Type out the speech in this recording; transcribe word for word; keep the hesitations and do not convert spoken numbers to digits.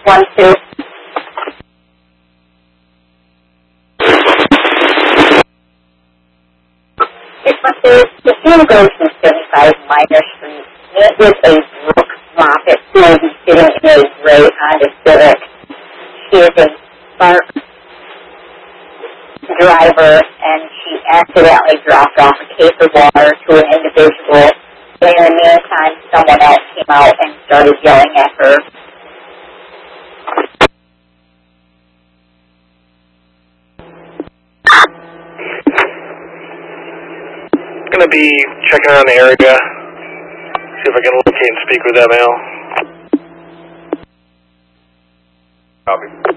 one two. six one two, if you go to seventy-five Minor Street, meet with a Brooke Moffitt who will be sitting in a gray Honda Civic. She is a Spark driver, and she accidentally dropped off a case of water to an individual. And in the meantime, someone else came out and started yelling at her. I'm going to be checking around the area, see if I can locate and speak with that male. Copy.